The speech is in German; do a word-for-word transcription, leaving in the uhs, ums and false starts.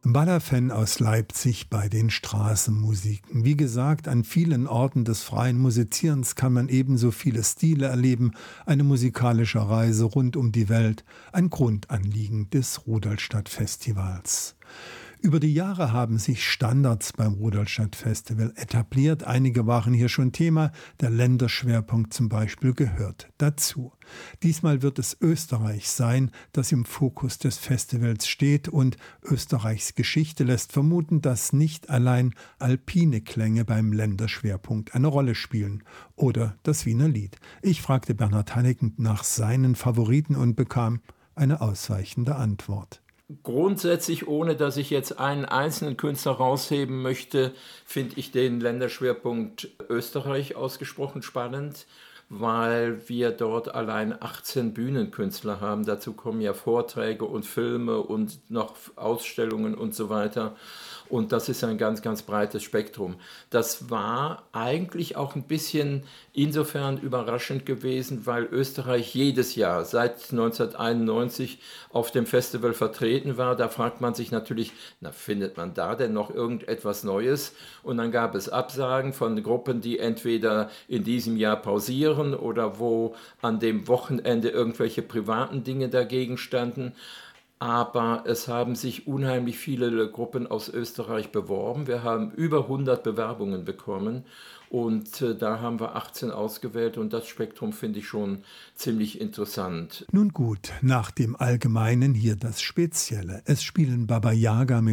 Balafan aus Leipzig bei den Straßenmusiken. Wie gesagt, an vielen Orten des freien Musizierens kann man ebenso viele Stile erleben, eine musikalische Reise rund um die Welt, ein Grundanliegen des Rudolstadt-Festivals. Über die Jahre haben sich Standards beim Rudolstadt-Festival etabliert. Einige waren hier schon Thema. Der Länderschwerpunkt zum Beispiel gehört dazu. Diesmal wird es Österreich sein, das im Fokus des Festivals steht. Und Österreichs Geschichte lässt vermuten, dass nicht allein alpine Klänge beim Länderschwerpunkt eine Rolle spielen. Oder das Wiener Lied. Ich fragte Bernhard Hanneken nach seinen Favoriten und bekam eine ausweichende Antwort. Grundsätzlich, ohne dass ich jetzt einen einzelnen Künstler rausheben möchte, finde ich den Länderschwerpunkt Österreich ausgesprochen spannend, weil wir dort allein achtzehn Bühnenkünstler haben. Dazu kommen ja Vorträge und Filme und noch Ausstellungen und so weiter. Und das ist ein ganz, ganz breites Spektrum. Das war eigentlich auch ein bisschen insofern überraschend gewesen, weil Österreich jedes Jahr seit neunzehnhunderteinundneunzig auf dem Festival vertreten war. Da fragt man sich natürlich, na, findet man da denn noch irgendetwas Neues? Und dann gab es Absagen von Gruppen, die entweder in diesem Jahr pausieren oder wo an dem Wochenende irgendwelche privaten Dinge dagegen standen. Aber es haben sich unheimlich viele Gruppen aus Österreich beworben. Wir haben über hundert Bewerbungen bekommen und äh, da haben wir achtzehn ausgewählt und das Spektrum finde ich schon ziemlich interessant. Nun gut, nach dem Allgemeinen hier das Spezielle. Es spielen Baba Yaga mit